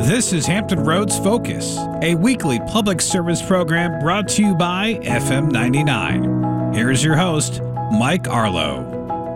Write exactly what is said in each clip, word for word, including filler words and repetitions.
This is Hampton Roads Focus, a weekly public service program brought to you by F M ninety-nine. Here's your host, Mike Arlo.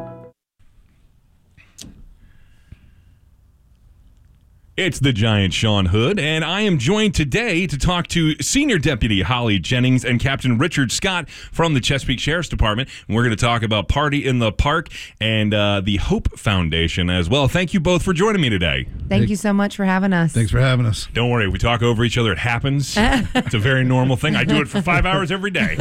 It's the giant Sean Hood, and I am joined today to talk to Senior Deputy Holly Jennings and Captain Richard Scott from the Chesapeake Sheriff's Department. And we're going to talk about Party in the Park and uh, the Hope Foundation as well. Thank you both for joining me today. Thank you so much for having us. Thanks for having us. Don't worry, we talk over each other. It happens. It's a very normal thing. I do it for five hours every day.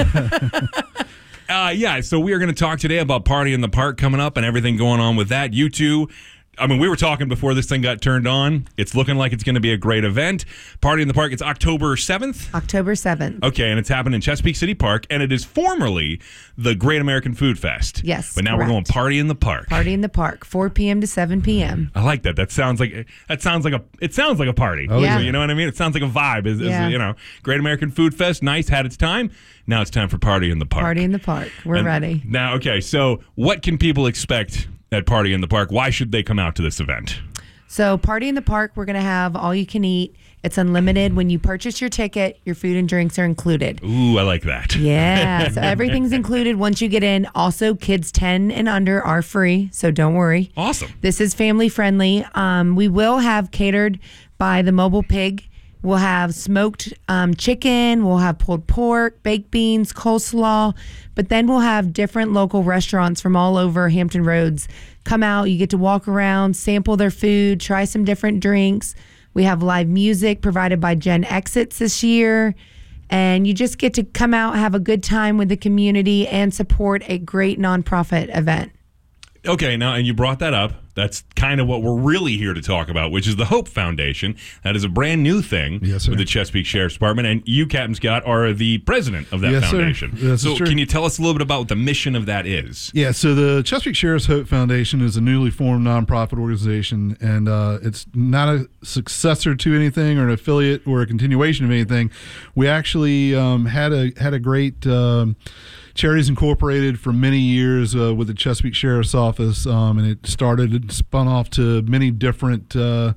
uh, yeah, so we are going to talk today about Party in the Park coming up and everything going on with that. You two... I mean, we were talking before this thing got turned on. It's looking like it's going to be a great event. Party in the Park, it's October seventh? October seventh. Okay, and it's happening in Chesapeake City Park, and it is formerly the Great American Food Fest. Yes, But now correct. we're going Party in the Park. Party in the Park, four p.m. to seven p.m. I like that. That sounds like that sounds like a it sounds like a party. Oh, yeah. You know what I mean? It sounds like a vibe. Is, Yeah. is you know, Great American Food Fest, nice, had its time. Now it's time for Party in the Park. Party in the Park. We're And ready. Now, okay, so what can people expect at Party in the Park? Why should they come out to this event? So, Party in the Park, we're going to have all you can eat. It's unlimited. When you purchase your ticket, your food and drinks are included. Ooh, I like that. Yeah, so everything's included once you get in. Also, kids ten and under are free, so don't worry. Awesome. This is family friendly. Um, we will have catered by the Mobile Pig. We'll have smoked um, chicken. We'll have pulled pork, baked beans, coleslaw. But then we'll have different local restaurants from all over Hampton Roads come out. You get to walk around, sample their food, try some different drinks. We have live music provided by Gen Exits this year. And you just get to come out, have a good time with the community, and support a great nonprofit event. Okay, now, and you brought that up. That's kind of what we're really here to talk about, which is the Hope Foundation. That is a brand new thing Yes, sir. with the Chesapeake Sheriff's Department, and you, Captain Scott, are the president of that Yes, sir. foundation. This so is true. can you tell us a little bit about what the mission of that is? Yeah, so the Chesapeake Sheriff's Hope Foundation is a newly formed nonprofit organization, and uh, it's not a successor to anything or an affiliate or a continuation of anything. We actually um, had a had a great um, Charities Incorporated for many years uh, with the Chesapeake Sheriff's Office, um, and it started and spun off to many different uh,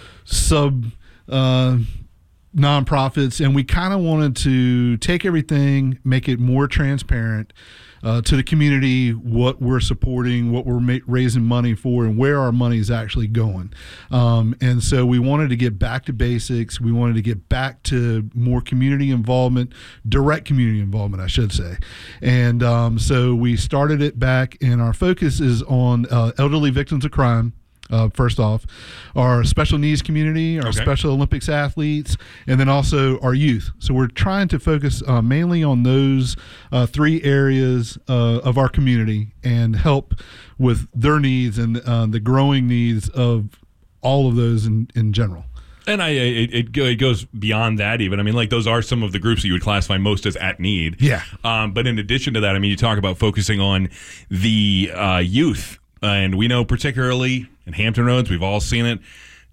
sub uh, nonprofits, and we kind of wanted to take everything, make it more transparent uh, to the community, what we're supporting, what we're ma- raising money for, and where our money is actually going. Um, and so we wanted to get back to basics. We wanted to get back to more community involvement, direct community involvement, I should say. And um, so we started it back, and our focus is on uh, elderly victims of crime. Uh, first off, our special needs community, our Okay. Special Olympics athletes, and then also our youth. So we're trying to focus uh, mainly on those uh, three areas uh, of our community and help with their needs and uh, the growing needs of all of those in, in general. And I, it, it go- it goes beyond that even. I mean, like, those are some of the groups that you would classify most as at need. Yeah. Um, but in addition to that, I mean, you talk about focusing on the uh, youth. And we know particularly in Hampton Roads, we've all seen it.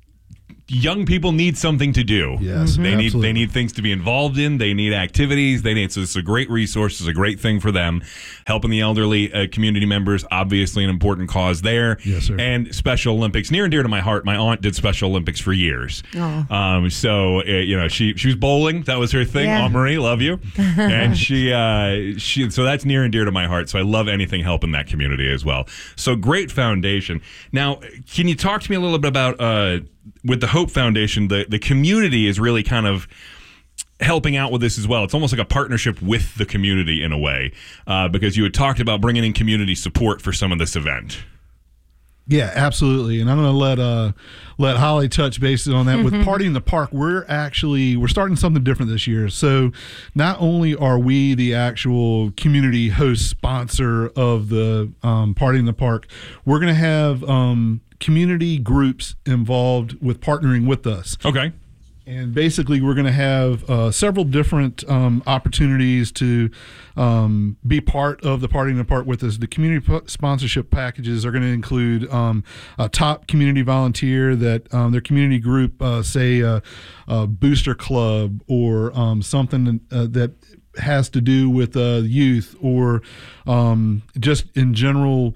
Young people need something to do. Yes, they need absolutely. they need things to be involved in. They need activities. They need so it's a great resource. It's a great thing for them. Helping the elderly uh, community members, obviously an important cause there. Yes, sir. And Special Olympics, near and dear to my heart. My aunt did Special Olympics for years. Oh. Um, so uh, you know, she she was bowling. That was her thing. Yeah. Aunt Marie, love you. And she uh, she so that's near and dear to my heart. So I love anything helping that community as well. So great foundation. Now, can you talk to me a little bit about uh, with the Hope Foundation? The the community is really kind of helping out with this as well. It's almost like a partnership with the community in a way, uh, because you had talked about bringing in community support for some of this event. Yeah, absolutely. And I'm going to let uh, let Holly touch bases on that. With Party in the Park, we're actually we're starting something different this year. So not only are we the actual community host sponsor of the um, Party in the Park, we're going to have um, community groups involved with partnering with us. Okay. And basically, we're going to have uh, several different um, opportunities to um, be part of the Party in the Park with us. The community p- sponsorship packages are going to include um, a top community volunteer that um, their community group, uh, say, uh, a booster club or um, something uh, that has to do with uh, youth or um, just in general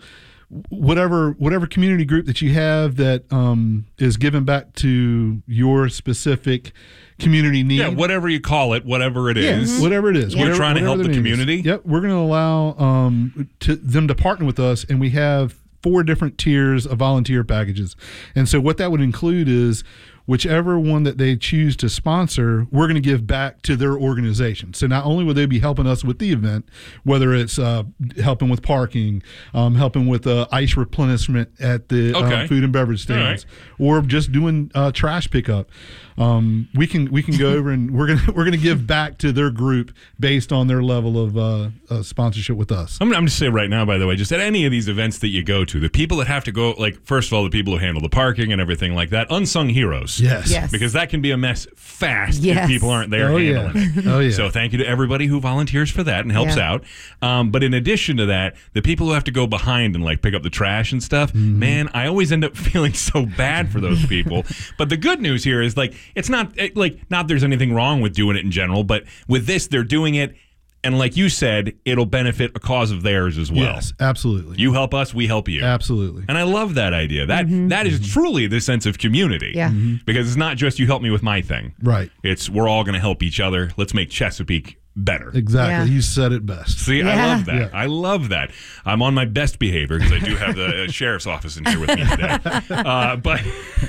whatever whatever community group that you have that um, is giving back to your specific community need. Yeah, whatever you call it, whatever it is. Yeah, whatever it is. You're whatever, trying to help whatever the need is. community? Yep, we're going to allow um, to, them to partner with us, and we have four different tiers of volunteer packages. And so what that would include is whichever one that they choose to sponsor, we're going to give back to their organization. So not only will they be helping us with the event, whether it's uh, helping with parking, um, helping with uh, ice replenishment at the Okay. uh, food and beverage stands, or just doing uh, trash pickup. Um, we can we can go over and we're gonna we're gonna give back to their group based on their level of uh, uh, sponsorship with us. I'm, I'm just saying right now, by the way, just at any of these events that you go to, the people that have to go, like, first of all, the people who handle the parking and everything like that, unsung heroes. Yes. Yes. Because that can be a mess fast Yes. if people aren't there Oh, yeah. handling it. Oh, yeah. So thank you to everybody who volunteers for that and helps Yeah. out. Um, but in addition to that, the people who have to go behind and like pick up the trash and stuff, Mm-hmm. man, I always end up feeling so bad for those people. But the good news here is like it's not it, like not there's anything wrong with doing it in general, but with this they're doing it. And like you said, it'll benefit a cause of theirs as well. Yes, absolutely. You help us, we help you. Absolutely. And I love that idea. That that is truly the sense of community. Yeah. Mhm. Because it's not just you help me with my thing. Right. It's we're all going to help each other. Let's make Chesapeake better. Exactly. Yeah. You said it best. See, I Yeah. love that. Yeah. I love that. I'm on my best behavior because I do have the uh, sheriff's office in here with me today. Uh, but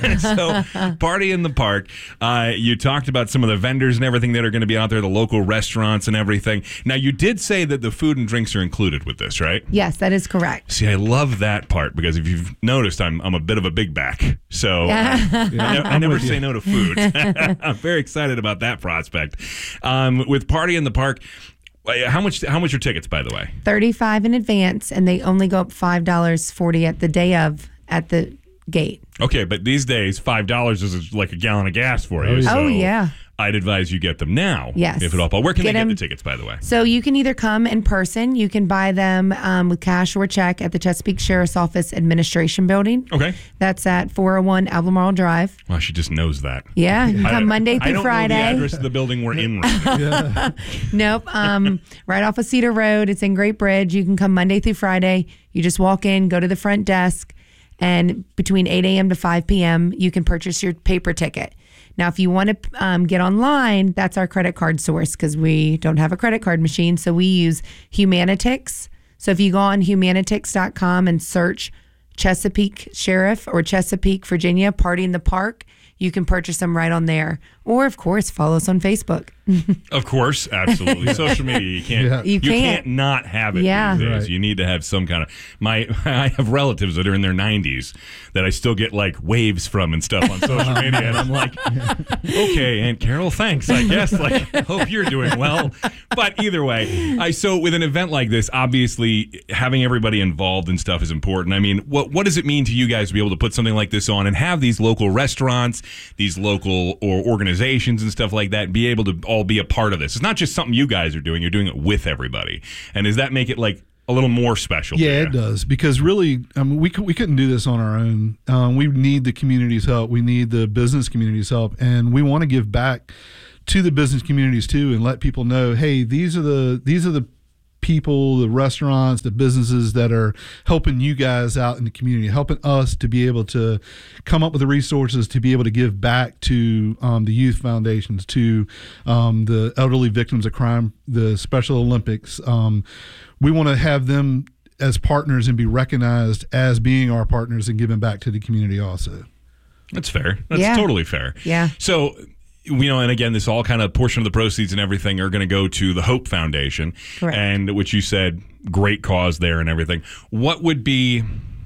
so, Party in the Park. Uh, you talked about some of the vendors and everything that are going to be out there, the local restaurants and everything. Now, you did say that the food and drinks are included with this, right? Yes, that is correct. See, I love that part because if you've noticed, I'm I'm a bit of a big back, so Yeah. I, ne- I I'm never with say you. no to food. I'm very excited about that prospect. Um, with Party in the Park, uh, how much how much are tickets, by the way? thirty-five in advance, and they only go up five dollars forty at the day of at the gate. Okay, but these days, five dollars is like a gallon of gas for you. Oh, yeah. So Oh, yeah. I'd advise you get them now. Yes. If at all. Where can Get they get them- the tickets, by the way? So you can either come in person, you can buy them um, with cash or check at the Chesapeake Sheriff's Office Administration Building. Okay. That's at four oh one Albemarle Drive. Well, she just knows that. Yeah, you I- come Monday I through don't Friday. know the address of the building we're in right now. Nope. Um, right off of Cedar Road. It's in Great Bridge. You can come Monday through Friday. You just walk in, go to the front desk, and between eight a.m. to five p.m., you can purchase your paper ticket. Now, if you want to um, get online, that's our credit card source because we don't have a credit card machine. So we use Humanitix. So if you go on humanitix dot com and search Chesapeake Sheriff or Chesapeake, Virginia, Party in the Park, you can purchase them right on there. Or, of course, follow us on Facebook. Of course, absolutely. Social media, you can't. Yeah. You, You can't. can't. not have it Yeah. these days. Right. You need to have some kind of. My, I have relatives that are in their nineties that I still get like waves from and stuff on social media, and I'm like, okay, Aunt Carol, thanks. I guess. Like, hope you're doing well. But either way, I so with an event like this, obviously having everybody involved and stuff is important. I mean, what what does it mean to you guys to be able to put something like this on and have these local restaurants, these local or organizations and stuff like that be able to all be a part of this? It's not just something you guys are doing; you're doing it with everybody. And does that make it like a little more special? to Yeah, you? it does because really, I mean, we cou- we couldn't do this on our own. Um, we need the community's help. We need the business community's help, and we want to give back to the business communities too, and let people know, hey, these are the these are the people, the restaurants, the businesses that are helping you guys out in the community, helping us to be able to come up with the resources to be able to give back to um, the youth foundations, to um, the elderly victims of crime, the Special Olympics. Um, we want to have them as partners and be recognized as being our partners and giving back to the community also. That's fair. That's Yeah. totally fair. Yeah. So, you know, and again, this all kind of portion of the proceeds and everything are going to go to the Hope Foundation. Correct. And which you said, great cause there and everything. What would be,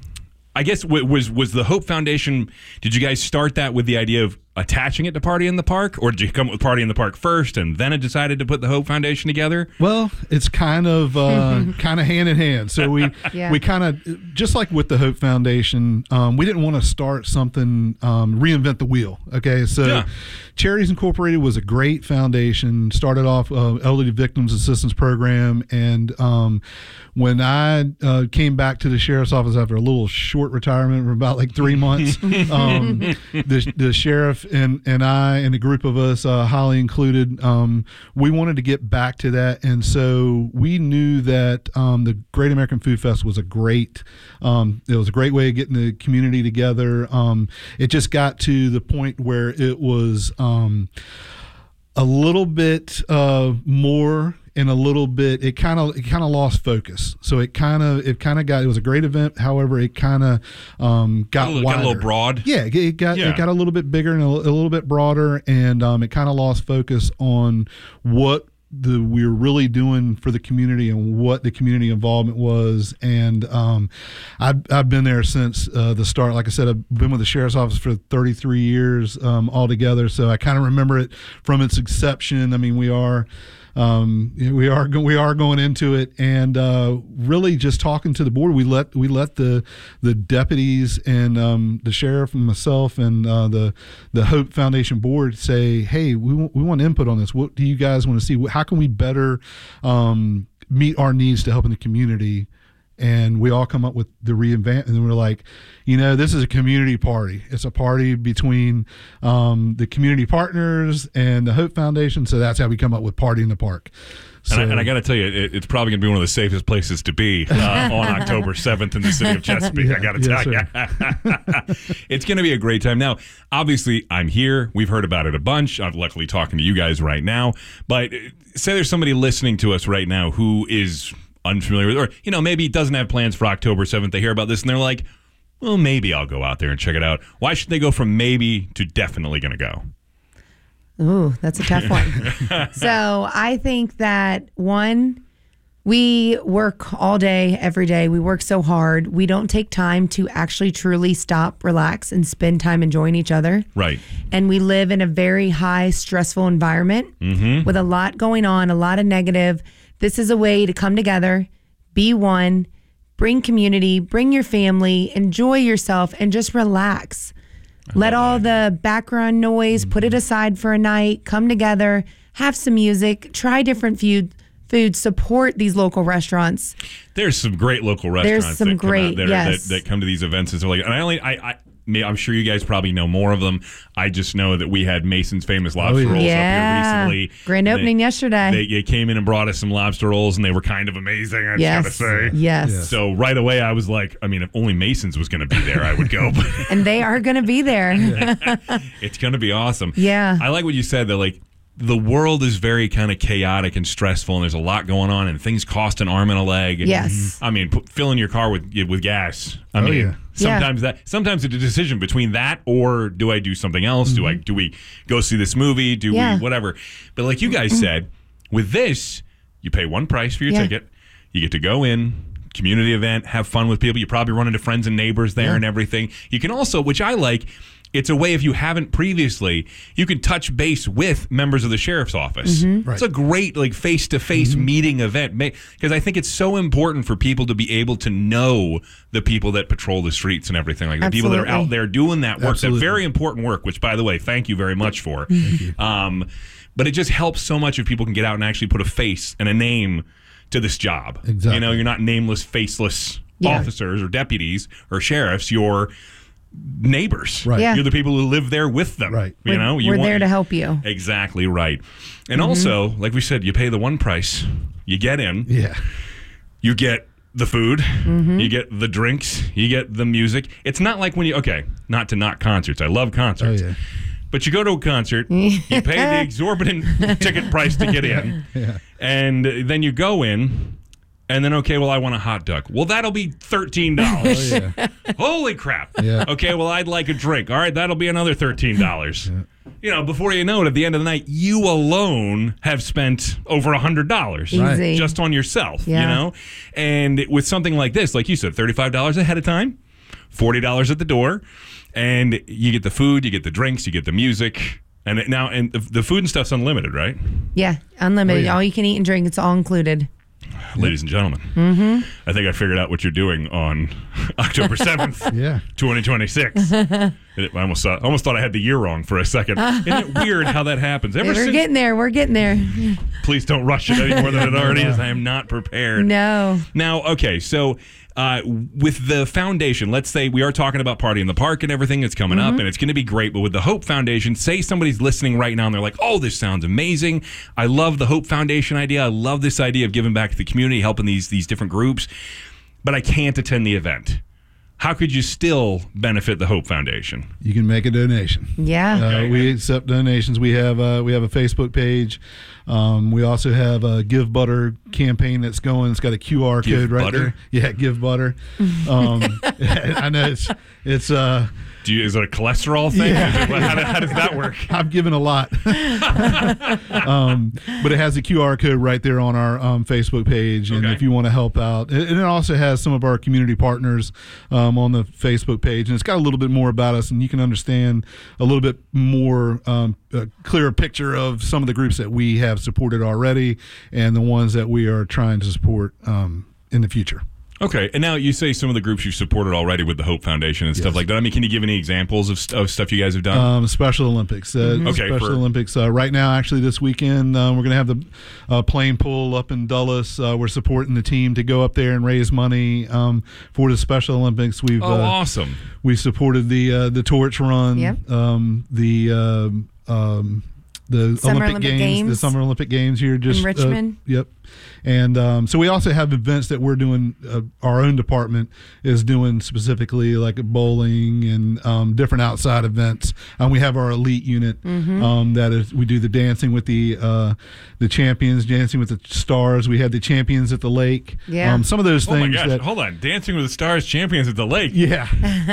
I guess, w- was was the Hope Foundation, did you guys start that with the idea of attaching it to Party in the Park? Or did you come up with Party in the Park first and then it decided to put the Hope Foundation together? Well, it's kind of uh, kind of hand in hand. So we Yeah. we kind of just like with the Hope Foundation, um, we didn't want to start something um, reinvent the wheel. Okay, so Yeah. Charities Incorporated was a great foundation. Started off uh, Elderly Victims Assistance Program, and um, when I uh, came back to the sheriff's office after a little short retirement for about like three months, um, the the sheriff wife and, and I and a group of us, uh, Holly included, um, we wanted to get back to that. And so we knew that um, the Great American Food Fest was a great, um, it was a great way of getting the community together. Um, it just got to the point where it was um, a little bit uh, more and a little bit it kind of it kind of lost focus. So it kind of it kind of got it was a great event. However, it kind of um, got a little, wider. got a little broad. Yeah, it got Yeah. it got a little bit bigger and a, a little bit broader, and um, it kind of lost focus on what the we were really doing for the community and what the community involvement was. And um, I've I've been there since uh, the start. Like I said, I've been with the sheriff's office for thirty-three years um, altogether. So I kind of remember it from its inception. I mean, we are. Um, we are go- we are going into it, and uh, really just talking to the board. We let we let the the deputies and um, the sheriff and myself and uh, the the Hope Foundation board say, hey, we want, we want input on this. What do you guys want to see? How can we better um, meet our needs to help in the community? And we all come up with the reinvent, and then we're like, you know, this is a community party. It's a party between um, the community partners and the Hope Foundation. So that's how we come up with Party in the Park. So, And I, and I got to tell you, it, it's probably going to be one of the safest places to be uh, on October seventh in the city of Chesapeake. Yeah, I got to yes, tell you. It's going to be a great time. Now, obviously, I'm here. We've heard about it a bunch. I'm luckily talking to you guys right now. But say there's somebody listening to us right now who is unfamiliar with, or, you know, maybe doesn't have plans for October seventh. They hear about this and they're like, well, maybe I'll go out there and check it out. Why should they go from maybe to definitely going to go? Ooh, that's a tough one. So I think that, one, we work all day, every day. We work so hard. We don't take time to actually truly stop, relax, and spend time enjoying each other. Right. And we live in a very high, stressful environment Mm-hmm. with a lot going on, a lot of negative. This is a way to come together, be one, bring community, bring your family, enjoy yourself, and just relax. Let all the background noise, put it aside for a night, come together, have some music, try different food, food, support these local restaurants. There's some great local restaurants some that come great- out there yes. that, that come to these events. And so like, and I only, I, I, me- I'm sure you guys probably know more of them. I just know that we had Mason's Famous Lobster yeah. Rolls Yeah. up here recently. Grand They- opening yesterday. They, they came in and brought us some lobster rolls, and they were kind of amazing, I yes. just gotta say. Yes. Yes. So right away, I was like, I mean, if only Mason's was going to be there, I would go. But And they are going to be there. it's going to be awesome. Yeah. I like what you said, that like the world is very kind of chaotic and stressful, and there's a lot going on, and things cost an arm and a leg. And, Yes. I mean, put, filling your car with with gas. I Oh, mean, yeah. sometimes that sometimes it's a decision between that or do I do something else? Do I do we go see this movie? Do Yeah. we whatever? But like you guys said, with this, you pay one price for your Yeah. ticket. You get to go in, community event, have fun with people. You probably run into friends and neighbors there and everything. You can also, which I like, it's a way, if you haven't previously, you can touch base with members of the sheriff's office. Mm-hmm. Right. It's a great like face-to-face meeting event, because I think it's so important for people to be able to know the people that patrol the streets and everything like that. People that are out Absolutely. there doing that work, Absolutely. that very important work, which, by the way, thank you very much for. Um, but it just helps so much if people can get out and actually put a face and a name to this job. Exactly. You know, you're not nameless, faceless Yeah. officers or deputies or sheriffs. You're neighbors. Right. Yeah. You're the people who live there with them. Right. You We're- know, you we're want- there to help you. Exactly right. And Mm-hmm. also, like we said, you pay the one price. You get in. Yeah. You get the food. Mm-hmm. You get the drinks. You get the music. It's not like when you, okay, not to knock concerts. I love concerts. Oh, yeah. But you go to a concert, you pay the exorbitant ticket price to get in, Yeah. and then you go in, and then, okay, well, I want a hot dog. Well, that'll be thirteen dollars. Oh, yeah. Holy crap. Yeah. Okay, well, I'd like a drink. All right, that'll be another thirteen dollars. You know, before you know it, at the end of the night, you alone have spent over one hundred dollars Easy. just on yourself, you Yeah. know? And with something like this, like you said, thirty-five dollars ahead of time, forty dollars at the door, and you get the food, you get the drinks, you get the music. And it, now, and the, the food and stuff's unlimited, right? Yeah, unlimited. Oh, yeah. All you can eat and drink. It's all included. Ladies and gentlemen, mm-hmm. I think I figured out what you're doing on October seventh, Yeah. twenty twenty-six. It- I almost thought, almost thought I had the year wrong for a second. Isn't it weird how that happens? Ever We're since, getting there. We're getting there. please don't rush it any more than it already is. I am not prepared. No. Now, okay, so uh, with the foundation, let's say we are talking about Party in the Park and everything that's coming Mm-hmm. up, and it's going to be great. But with the Hope Foundation, say somebody's listening right now and they're like, "Oh, this sounds amazing! I love the Hope Foundation idea. I love this idea of giving back to the community, helping these these different groups, but I can't attend the event." How could you still benefit the Hope Foundation? You can make a donation. Yeah. Uh, Okay. we accept donations. We have uh, we have a Facebook page. Um, we also have a Give Butter campaign that's going. It's got a Q R Give code right Butter? there. Yeah, Give Butter. Um, I know it's it's. Uh, Do you, is it a cholesterol thing? Yeah. Is it- how, how does that work? I've given a lot, um, but it has a Q R code right there on our um, Facebook page, and Okay. if you want to help out, and it also has some of our community partners um, on the Facebook page, and it's got a little bit more about us, and you can understand a little bit more um, a clearer picture of some of the groups that we have supported already, and the ones that we are trying to support um, in the future. Okay, and now you say some of the groups you've supported already with the Hope Foundation and stuff Yes. like that. I mean, can you give any examples of, st- of stuff you guys have done? Um, Special Olympics. Uh, Okay, Special for- Olympics. Uh, right now, actually, this weekend, uh, we're going to have the uh, plane pull up in Dulles. Uh, we're supporting the team to go up there and raise money um, for the Special Olympics. We've oh, uh, awesome. we supported the uh, the torch run. Yep. Um, the um, um, the Summer Olympic, Olympic games, the Games. Summer Olympic Games here, just In uh, Richmond. yep. And um, so we also have events that we're doing. Uh, our own department is doing specifically like bowling and um, different outside events. And we have our elite unit Mm-hmm. um, that is we do the dancing with the uh, the champions, dancing with the stars. We had the champions at the lake. Yeah. Um, some of those Oh my things gosh! that Hold on, Dancing with the Stars champions at the lake. yeah.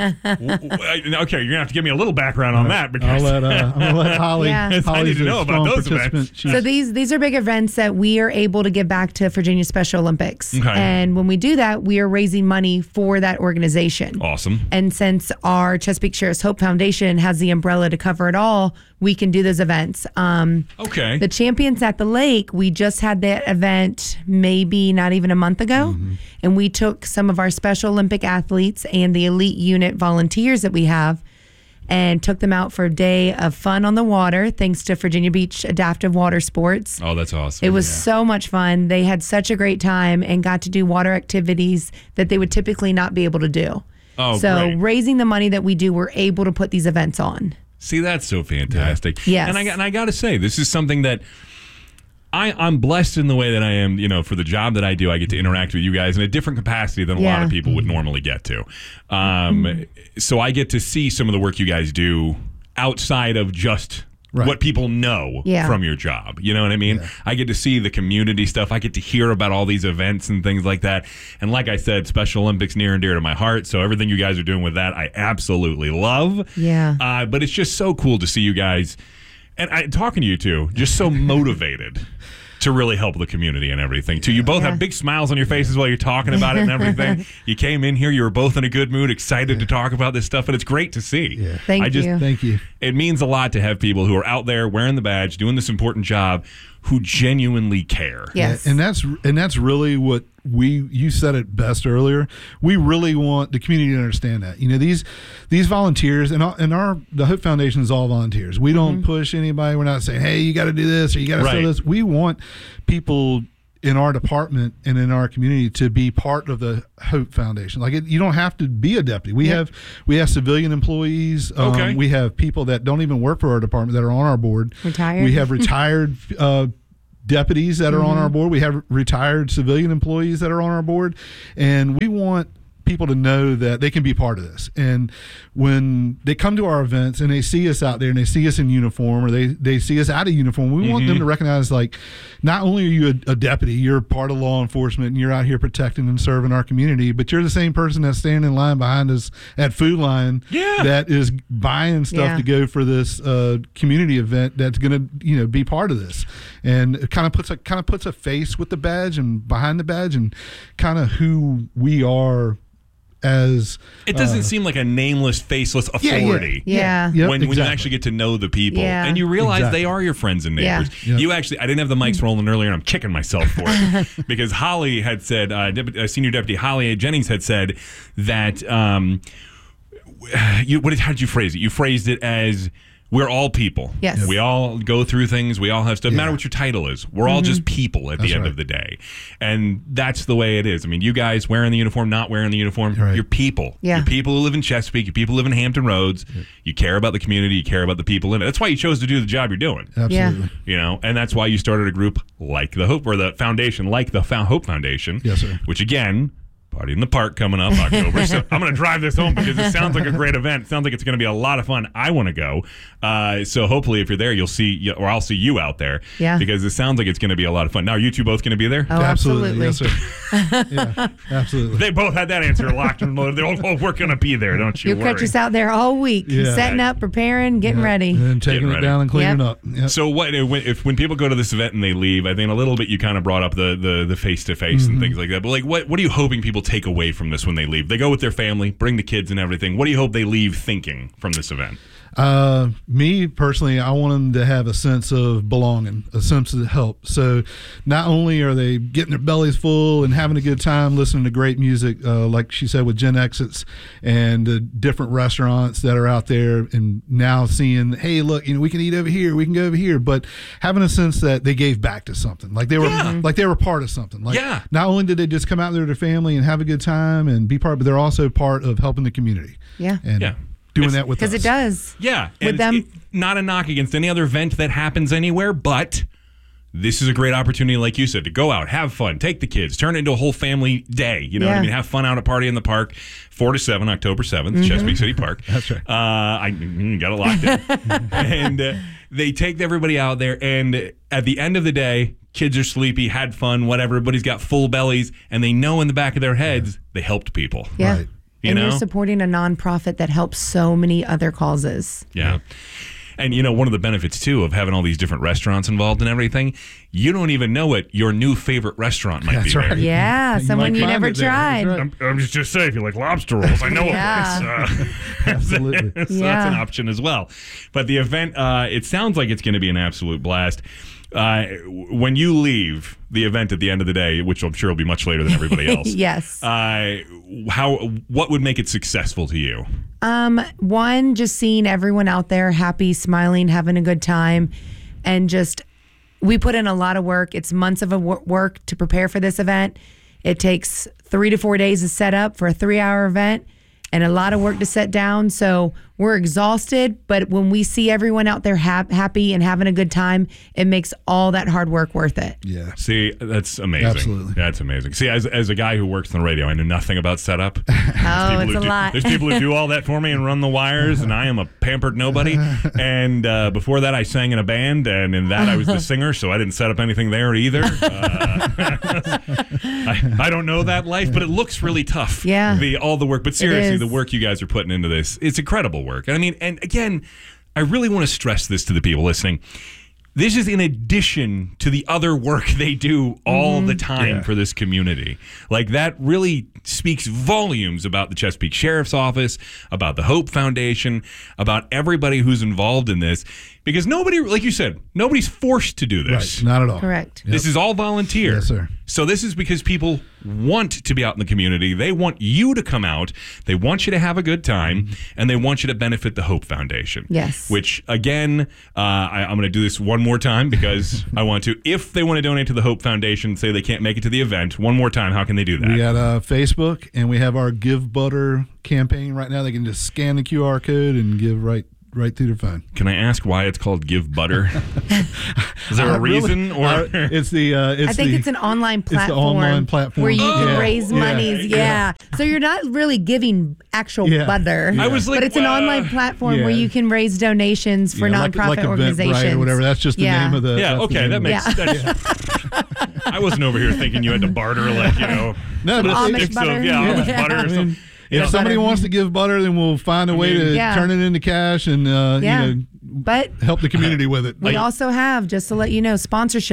W- w- okay, you're gonna have to give me a little background on that I'll because let uh, I'm gonna let Holly. Yeah. Yes, I Holly's need to a know about strong those events. participant. She's- So these these are big events that we are able to give back to Virginia Special Olympics. Okay. And when we do that, we are raising money for that organization. awesome. And since our Chesapeake Sheriff's Hope Foundation has the umbrella to cover it all, we can do those events. Um, Okay. the Champions at the Lake, we just had that event maybe not even a month ago. Mm-hmm. And we took some of our Special Olympic athletes and the elite unit volunteers that we have and took them out for a day of fun on the water, thanks to Virginia Beach Adaptive Water Sports. oh, that's awesome. It was so much fun. They had such a great time and got to do water activities that they would typically not be able to do. Oh, so great. raising the money that we do, we're able to put these events on. See, that's so fantastic. Yes. And I got- and I got to say, this is something that I, I'm blessed in the way that I am, you know, for the job that I do, I get to interact with you guys in a different capacity than a lot Yeah. of people would normally get to. Um, so I get to see some of the work you guys do outside of just Right. what people know Yeah. from your job. You know what I mean? I get to see the community stuff. I get to hear about all these events and things like that. And like I said, Special Olympics near and dear to my heart. So everything you guys are doing with that, I absolutely love. Yeah. Uh, but it's just so cool to see you guys, and I, talking to you two, just so motivated to really help the community and everything. Too, you both Yeah. have big smiles on your faces while you're talking about it and everything. You came in here, you were both in a good mood, excited to talk about this stuff, and it's great to see. Yeah. Thank I just, you. Thank you. It means a lot to have people who are out there wearing the badge, doing this important job, who genuinely care. Yes. And that's and that's really what we you said it best earlier. We really want the community to understand that. You know, these these volunteers and our, and our the Hope Foundation is all volunteers. We don't push anybody. We're not saying, "Hey, you got to do this or you got to Right. do this." We want people in our department and in our community to be part of the Hope Foundation. Like it, you don't have to be a deputy. We Yep. have we have civilian employees. Um, Okay. We have people that don't even work for our department that are on our board. Retired. We have retired uh, deputies that are on our board. We have retired civilian employees that are on our board, and we want people to know that they can be part of this. And when they come to our events and they see us out there and they see us in uniform or they, they see us out of uniform, we want them to recognize, like, not only are you a, a deputy, you're part of law enforcement and you're out here protecting and serving our community, but you're the same person that's standing in line behind us at Food Line Yeah. that is buying stuff Yeah. to go for this uh, community event that's going to, you know, be part of this. And it kind of puts a kind of puts a face with the badge and behind the badge and kind of who we are as It doesn't seem like a nameless, faceless yeah, yeah. authority. Yeah. Yep, when, when you exactly. actually get to know the people Yeah. and you realize Exactly. they are your friends and Yeah. neighbors. Yeah. You actually, I didn't have the mics rolling earlier, and I'm kicking myself for it because Holly had said, uh, Deputy, uh, Senior Deputy Holly Jennings had said that. Um, you, what did, how did you phrase it? You phrased it as we're all people. Yes. We all go through things. We all have stuff. No matter what your title is, we're all just people at That's the end right. of the day. And that's the way it is. I mean, you guys wearing the uniform, not wearing the uniform, Right. you're people. Yeah. You're people who live in Chesapeake. You're people who live in Hampton Roads. You care about the community. You care about the people in it. That's why you chose to do the job you're doing. Absolutely. You know, and that's why you started a group like the Hope, or the foundation like the Fou- Hope Foundation. Yes, sir. Which, again, Party in the Park coming up October. So I'm going to drive this home because it sounds like a great event. It sounds like it's going to be a lot of fun. I want to go. Uh, so hopefully if you're there, you'll see, or I'll see you out there. Yeah. Because it sounds like it's going to be a lot of fun. Now, are you two both going to be there? Oh, absolutely. Yes, sir. yeah, absolutely. They both had that answer locked and loaded. They're all, oh, we're going to be there. Don't you You'll worry. catch us out there all week, Yeah. setting up, preparing, getting ready. And then taking Getting it ready. down and cleaning Yep. up. Yep. So what when, if when people go to this event and they leave, I think a little bit you kind of brought up the the the face to face and things like that. But like, what what are you hoping people take away from this when they leave? They go with their family, bring the kids and everything. What do you hope they leave thinking from this event? Uh, me personally, I want them to have a sense of belonging, a sense of help. So not only are they getting their bellies full and having a good time listening to great music, uh, like she said with Gen Exits and the different restaurants that are out there, and now seeing, hey, look, you know, we can eat over here, we can go over here, but having a sense that they gave back to something, like they were, Yeah. like they were part of something. Like Yeah. not only did they just come out there with their family and have a good time and be part, but they're also part of helping the community. Yeah. And Yeah. doing It's- that with us. Because it does. Yeah, With and them- it's it- not a knock against any other event that happens anywhere, but this is a great opportunity, like you said, to go out, have fun, take the kids, turn it into a whole family day. You know what I Yeah. mean? Have fun out at Party in the Park, four to seven, October seventh, Chesapeake City Park. That's right. Uh, I mm, got it locked in. And uh, they take everybody out there, and at the end of the day, kids are sleepy, had fun, whatever. Everybody's got full bellies, and they know in the back of their heads they helped people. Yeah. Right. You and know? you're supporting a nonprofit that helps so many other causes. Yeah. And, you know, one of the benefits, too, of having all these different restaurants involved and everything, you don't even know it. Your new favorite restaurant might That's be there. right. Yeah, You someone might you find never it there. That's tried. right. I'm, I'm just just saying, if you like lobster rolls, I know Yeah. a place. Uh, Absolutely. so Yeah. that's an option as well. But the event, uh, it sounds like it's going to be an absolute blast. Uh, when you leave the event at the end of the day, which I'm sure will be much later than everybody else, Yes. uh, how what would make it successful to you? Um, one, just seeing everyone out there happy, smiling, having a good time, and just we put in a lot of work. It's months of a wo- work to prepare for this event. It takes three to four days to set up for a three-hour event, and a lot of work to set down. So we're exhausted, but when we see everyone out there ha- happy and having a good time, it makes all that hard work worth it. Yeah. See, that's amazing. Absolutely. That's amazing. See, as, as a guy who works on the radio, I know nothing about setup. Oh, People it's who a do- lot. There's people who do all that for me and run the wires, and I am a pampered nobody. And uh, before that, I sang in a band, and in that, I was the singer, so I didn't set up anything there either. Uh, I, I don't know that life, but it looks really tough. Yeah. The, all the work. But seriously, is. the work you guys are putting into this, it's incredible work. And I mean, and again, I really want to stress this to the people listening. This is in addition to the other work they do all the time Yeah. for this community. Like, that really speaks volumes about the Chesapeake Sheriff's Office, about the Hope Foundation, about everybody who's involved in this. Because nobody, like you said, nobody's forced to do this. Right. Not at all. Correct. This is all volunteer. Yes, sir. So this is because people want to be out in the community. They want you to come out. They want you to have a good time, and they want you to benefit the Hope Foundation. Yes. Which, again, uh, I, I'm going to do this one more time because I want to. If they want to donate to the Hope Foundation, say they can't make it to the event, one more time, how can they do that? We got uh, Facebook, and we have our Give Butter campaign right now. They can just scan the Q R code and give right right through their phone. Can I ask why it's called Give Butter? Is there a Uh, really? reason? Or Uh, it's the uh, it's I think the, it's an online the platform, online platform. where you can Yeah. raise Yeah. monies. Yeah. Yeah. So you're not really giving actual Yeah. butter. I was like, but it's an uh, online platform yeah. where you can raise donations for Yeah, like, nonprofit like organizations. Eventbrite or whatever. That's just the Yeah. name of the. yeah, that's the okay, name that of makes Yeah. sense. I wasn't over here thinking you had to barter, like, you know, No, but Amish sticks butter. of, yeah, Yeah. Amish butter or I mean, something. if Yeah. somebody Butter. wants to give butter, then we'll find a way to Yeah. turn it into cash and uh, Yeah. you know But help the community with it. we also have, just to let you know, sponsorship.